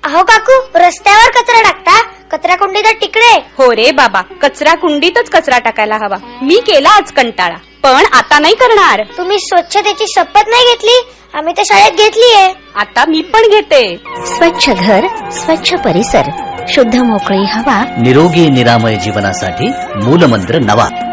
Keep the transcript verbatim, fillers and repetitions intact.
अहो काकू, रस्त्यावर कचरा टाकता, कचरा कुंडी तर तिकडे. हो रे बाबा, कचरा कुंडीतच कचरा टाकायला हवा. मी केला आज कंटाळा, पण आता नाही करणार. तुम्ही स्वच्छतेची शपथ नाही घेतली, आम्ही तर शाळेत घेतलीये. आता मी पण घेते. स्वच्छ घर, स्वच्छ परिसर, शुद्ध मोकळी हवा, निरोगी निरामय जीवनासाठी मूलमंत्र नवा.